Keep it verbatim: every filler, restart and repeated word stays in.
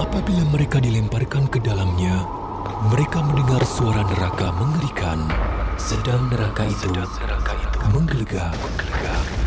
Apabila mereka dilemparkan ke dalamnya, mereka mendengar suara neraka mengerikan. Sedang neraka itu, menggelegak.